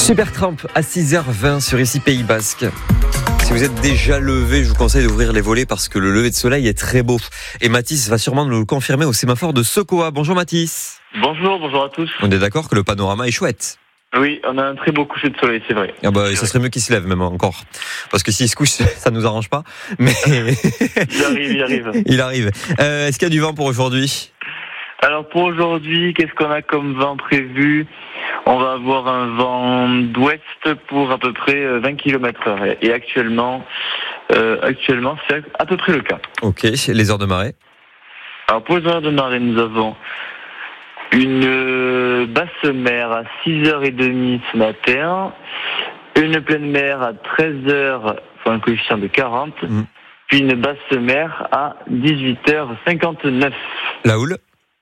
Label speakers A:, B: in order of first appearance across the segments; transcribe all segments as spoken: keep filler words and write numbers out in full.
A: Supertramp à six heures vingt sur ici Pays Basque. Si vous êtes déjà levé, je vous conseille d'ouvrir les volets parce que le lever de soleil est très beau. Et Mathis va sûrement nous le confirmer au sémaphore de Sokoa. Bonjour Mathis.
B: Bonjour, bonjour à tous.
A: On est d'accord que le panorama est chouette.
B: Oui, on a un très beau coucher de soleil, c'est vrai.
A: Ah bah, ça serait mieux qu'il se lève même encore. Parce que s'il se couche, ça nous arrange pas. Mais
B: il arrive, il arrive.
A: Il arrive. Euh, est-ce qu'il y a du vent pour aujourd'hui ?
B: Alors pour aujourd'hui, qu'est-ce qu'on a comme vent prévu ? On va avoir un vent d'ouest pour à peu près vingt kilomètres heure. Et actuellement, euh, actuellement, c'est à peu près le cas.
A: Ok, les heures de marée ?
B: Alors pour les heures de marée, nous avons une basse mer à six heures trente ce matin, une pleine mer à treize heures, pour un coefficient de quarante, mmh. puis une basse mer à dix-huit heures cinquante-neuf.
A: La houle ?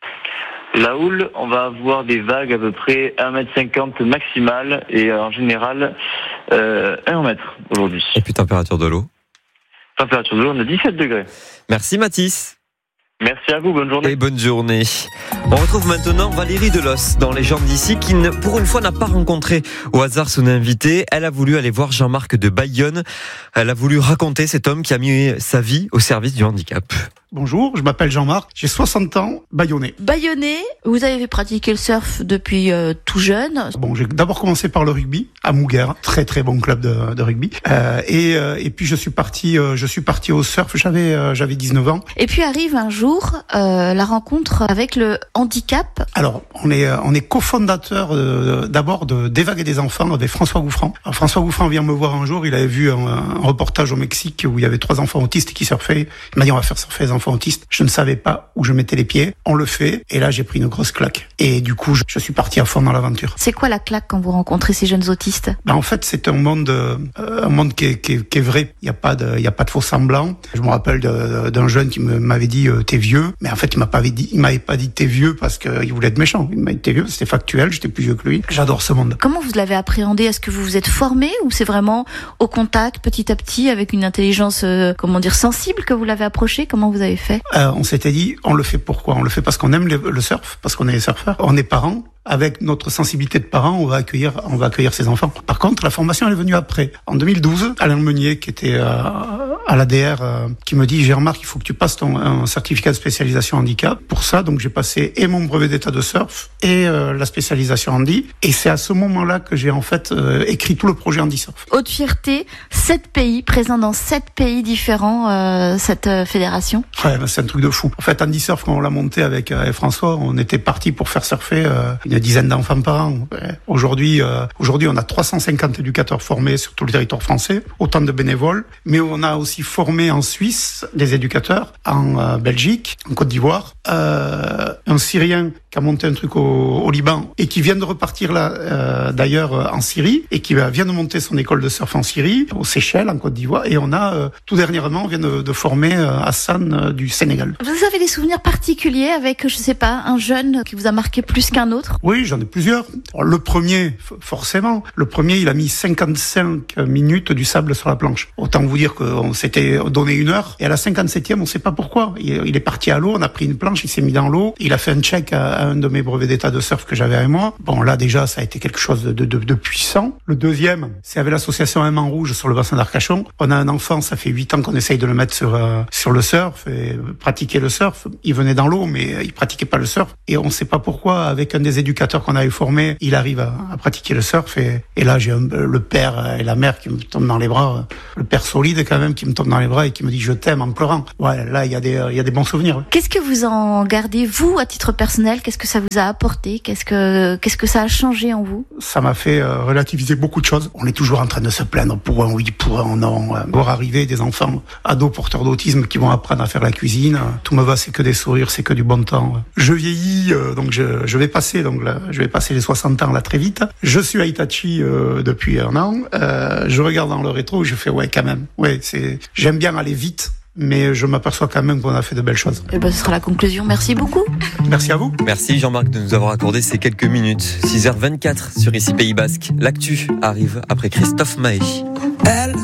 B: La houle, on va avoir des vagues à peu près un mètre cinquante maximale et en général euh, un mètre aujourd'hui.
A: Et puis température de l'eau ?
B: Température de l'eau, on a dix-sept degrés.
A: Merci Mathis.
B: Merci à vous, bonne journée.
A: Et bonne journée. On retrouve maintenant Valérie Delos dans Les gens d'ici qui, ne, pour une fois, n'a pas rencontré au hasard son invité. Elle a voulu aller voir Jean-Marc de Bayonne. Elle a voulu raconter cet homme qui a mis sa vie au service du handicap.
C: Bonjour, je m'appelle Jean-Marc, j'ai soixante ans, bayonnais.
D: Bayonnais, vous avez pratiqué le surf depuis euh, tout jeune.
C: Bon, j'ai d'abord commencé par le rugby à Mouguer, très très bon club de, de rugby. Euh, et, euh, et puis je suis parti, euh, je suis parti au surf. J'avais euh, j'avais dix-neuf ans.
D: Et puis arrive un jour euh, la rencontre avec le handicap.
C: Alors on est on est cofondateur euh, d'abord de Des Vagues et des Enfants avec François Gouffran. Alors, François Gouffran vient me voir un jour, il avait vu un, un reportage au Mexique où il y avait trois enfants autistes qui surfaient. Il m'a dit on va faire surfer les enfants autistes. Je ne savais pas où je mettais les pieds. On le fait. Et là, j'ai pris une grosse claque. Et du coup, je, je suis parti à fond dans l'aventure.
D: C'est quoi la claque quand vous rencontrez ces jeunes autistes ?
C: Ben, en fait, c'est un monde, euh, un monde qui est, qui est, qui est vrai. Il n'y a pas de, il y a pas de faux semblants. Je me rappelle de, d'un jeune qui me, m'avait dit euh, t'es vieux. Mais en fait, il m'a pas dit, il m'avait pas dit t'es vieux parce qu'il voulait être méchant. Il m'a dit t'es vieux. C'était factuel. J'étais plus vieux que lui. J'adore ce monde.
D: Comment vous l'avez appréhendé ? Est-ce que vous vous êtes formé ou c'est vraiment au contact, petit à petit, avec une intelligence, euh, comment dire, sensible que vous l'avez approché ? Comment vous avez fait ?
C: Euh, on s'était dit, on le fait pourquoi ? On le fait parce qu'on aime le, le surf, parce qu'on est surfeurs. On est parents. Avec notre sensibilité de parents, on va accueillir, on va accueillir ces enfants. Par contre, la formation elle est venue après. En deux mille douze, Alain Meunier, qui était euh, à l'A D R, euh, qui me dit, j'ai remarqué qu'il faut que tu passes ton un certificat de spécialisation handicap. Pour ça, donc j'ai passé et mon brevet d'état de surf et euh, la spécialisation handi. Et c'est à ce moment-là que j'ai en fait euh, écrit tout le projet Handi Surf.
D: Haute fierté, sept pays présents dans sept pays différents, euh, cette euh, fédération.
C: Ouais, ben, c'est un truc de fou. En fait, Handi Surf, quand on l'a monté avec euh, François, on était parti pour faire surfer euh, une dizaine d'enfants par an. Aujourd'hui, euh, aujourd'hui, on a trois cent cinquante éducateurs formés sur tout le territoire français, autant de bénévoles, mais on a aussi formé en Suisse des éducateurs, en euh, Belgique, en Côte d'Ivoire, euh, un Syrien qui a monté un truc au, au Liban et qui vient de repartir là, euh, d'ailleurs en Syrie, et qui euh, vient de monter son école de surf en Syrie, aux Seychelles, en Côte d'Ivoire, et on a euh, tout dernièrement, on vient de, de former euh, Hassan euh, du Sénégal.
D: Vous avez des souvenirs particuliers avec, je sais pas, un jeune qui vous a marqué plus qu'un autre ?
C: Oui, j'en ai plusieurs. Alors, le premier, forcément, le premier, il a mis cinquante-cinq minutes du sable sur la planche. Autant vous dire qu'on s'était donné une heure, et à la cinquante-septième, on sait pas pourquoi. Il, il est parti à l'eau, on a pris une planche, il s'est mis dans l'eau, il a fait un check à, à un de mes brevets d'état de surf que j'avais avec moi. Bon, là, déjà, ça a été quelque chose de, de, de puissant. Le deuxième, c'est avec l'association Aimant Rouge sur le bassin d'Arcachon. On a un enfant, ça fait huit ans qu'on essaye de le mettre sur, euh, sur le surf, et pratiquer le surf. Il venait dans l'eau, mais il pratiquait pas le surf. Et on sait pas pourquoi, avec un des éducateurs qu'on avait formé, il arrive à, à pratiquer le surf. Et, et là, j'ai un, le père et la mère qui me tombent dans les bras. Le père solide, quand même, qui me tombe dans les bras et qui me dit « je t'aime » en pleurant. Ouais, là, il y a des, il y a des bons souvenirs.
D: Qu'est-ce que vous en gardez, vous, à titre personnel ? Qu'est-ce que ça vous a apporté ? Qu'est-ce que, qu'est-ce que ça a changé en vous ?
C: Ça m'a fait euh, relativiser beaucoup de choses. On est toujours en train de se plaindre pour un oui, pour un non. Euh, voir arriver des enfants ados porteurs d'autisme qui vont apprendre à faire la cuisine. Tout me va, c'est que des sourires, c'est que du bon temps. Je vieillis, euh, donc je, je vais passer, donc là, je vais passer les soixante ans là très vite. Je suis à Hitachi euh, depuis un an. Euh, je regarde dans le rétro et je fais ouais quand même. Ouais, c'est, j'aime bien aller vite. Mais je m'aperçois quand même qu'on a fait de belles choses.
D: Et ben, ce sera la conclusion. Merci beaucoup.
C: Merci à vous.
A: Merci Jean-Marc de nous avoir accordé ces quelques minutes. six heures vingt-quatre sur ici Pays Basque. L'actu arrive après Christophe Maé. Elle